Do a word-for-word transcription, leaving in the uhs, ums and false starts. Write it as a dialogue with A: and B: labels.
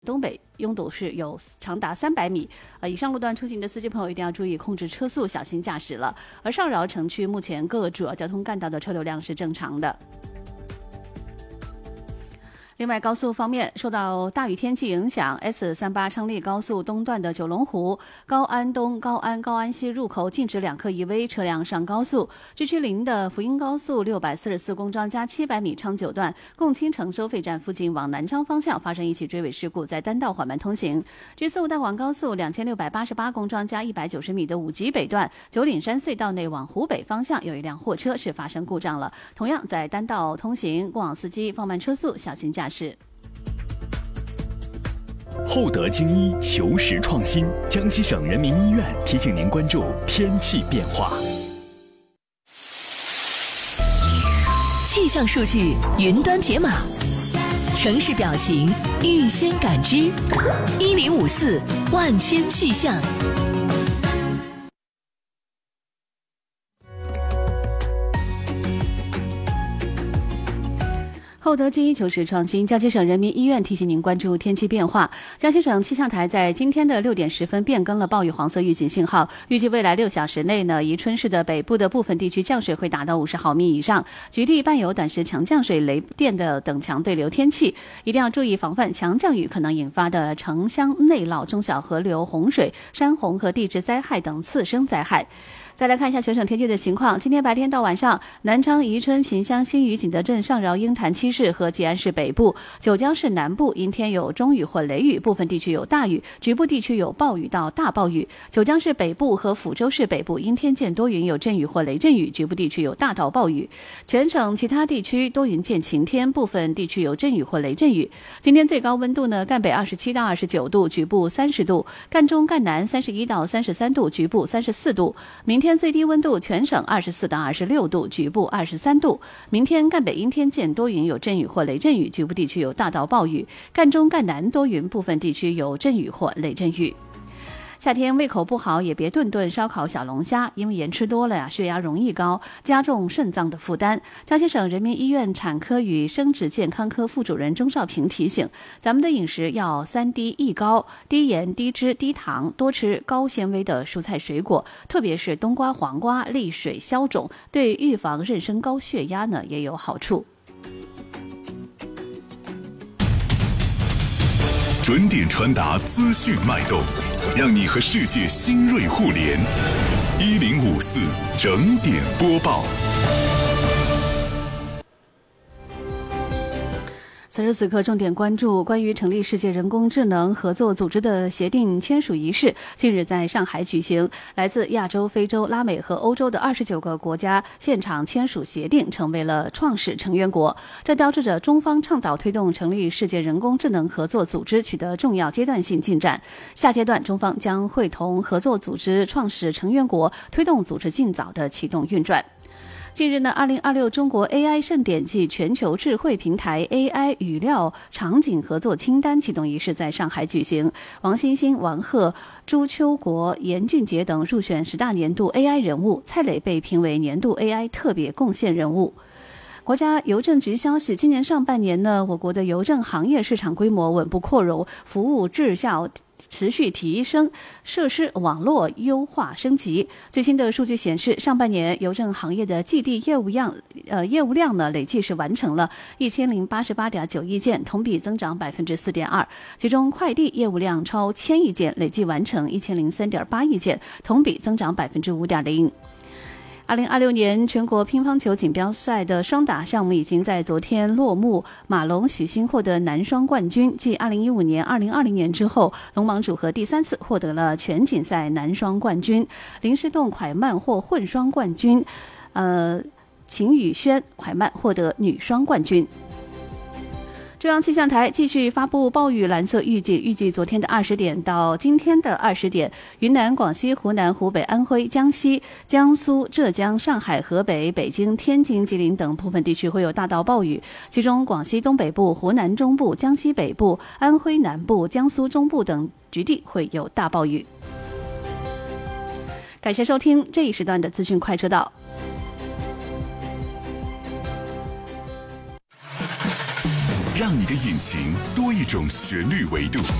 A: 东北拥堵是有长达三百米，呃，以上路段出行的司机朋友一定要注意控制车速，小心驾驶了。而上饶城区目前各主要交通干道的车流量是正常的。另外，高速方面，受到大雨天气影响 ，S 三十八 昌利高速东段的九龙湖、高安东、高安、高安西入口禁止两科一 V 车辆上高速。G 区零的福音高速六百四十四公庄加七百米昌九段，共青城收费站附近往南昌方向发生一起追尾事故，在单道缓慢通行。G 四五大广高速两千六百八十八公庄加一百九十米的五级北段，九岭山隧道内往湖北方向有一辆货车是发生故障了，同样在单道通行，过往司机放慢车速，小心驾驶。
B: 厚德精医求实创新，江西省人民医院提醒您关注天气变化。
C: 气象数据云端解码，城市表情预先感知，一零五四万千气象。
A: 厚德精医求实创新，江西省人民医院提醒您关注天气变化。江西省气象台在今天的六点十分变更了暴雨黄色预警信号，预计未来六小时内呢，宜春市的北部的部分地区降水会达到五十毫米以上，局地伴有短时强降水、雷电的等强对流天气，一定要注意防范强降雨可能引发的城乡内涝、中小河流洪水、山洪和地质灾害等次生灾害。再来看一下全省天气的情况。今天白天到晚上，南昌、宜春、萍乡、新余、景德镇、上饶、鹰潭、七市和吉安市北部、九江市南部阴天有中雨或雷雨，部分地区有大雨，局部地区有暴雨到大暴雨。九江市北部和抚州市北部阴天见多云，有阵雨或雷阵雨，局部地区有大到暴雨。全省其他地区多云见晴天，部分地区有阵雨或雷阵雨。今天最高温度呢，赣北二十七到二十九度，局部三十度；赣中、赣南三十一到三十三度，局部三十四度。明天最低温度全省二十四到二十六度，局部二十三度。明天赣北阴天见多云，有阵雨或雷阵雨，局部地区有大到暴雨。赣中、赣南多云，部分地区有阵雨或雷阵雨。夏天胃口不好也别顿顿烧烤小龙虾，因为盐吃多了呀，血压容易高，加重肾脏的负担。江西省人民医院产科与生殖健康科副主任钟少平提醒，咱们的饮食要三低一高，低盐、低脂、低糖，多吃高纤维的蔬菜水果，特别是冬瓜、黄瓜，利水消肿，对预防妊娠高血压呢也有好处。
D: 准点传达资讯脉动，让你和世界新锐互联。一零五四整点播报。
A: 此时此刻，重点关注关于成立世界人工智能合作组织的协定签署仪式，近日在上海举行。来自亚洲、非洲、拉美和欧洲的二十九个国家现场签署协定，成为了创始成员国。这标志着中方倡导推动成立世界人工智能合作组织取得重要阶段性进展。下阶段，中方将会同合作组织创始成员国推动组织尽早的启动运转。近日呢，二零二六中国 A I 盛典暨全球智慧平台 A I 语料场景合作清单启动仪式在上海举行。王欣欣、王鹤、朱秋国、严俊杰等入选十大年度 A I 人物，蔡磊被评为年度 A I 特别贡献人物。国家邮政局消息，今年上半年呢，我国的邮政行业市场规模稳步扩容，服务质效持续提升，设施网络优化升级。最新的数据显示，上半年邮政行业的寄递业务量，呃，业务量呢累计是完成了一千零八十八点九亿件，同比增长百分之四点二。其中快递业务量超千亿件，累计完成一千零三点八亿件，同比增长百分之五点零。二零二六年全国乒乓球锦标赛的双打项目已经在昨天落幕，马龙、许昕获得男双冠军，继二零一五年、二零二零年之后，龙芒组合第三次获得了全锦赛男双冠军。林诗栋、蒯曼获混双冠军，呃，秦宇轩、蒯曼获得女双冠军。中央气象台继续发布暴雨蓝色预警，预计昨天的二十点到今天的二十点，云南、广西、湖南、湖北、安徽、江西、江苏、浙江、上海、河北、北京、天津、吉林等部分地区会有大到暴雨，其中广西东北部、湖南中部、江西北部、安徽南部、江苏中部等局地会有大暴雨。感谢收听这一时段的资讯快车道。
D: 让你的引擎多一种旋律维度。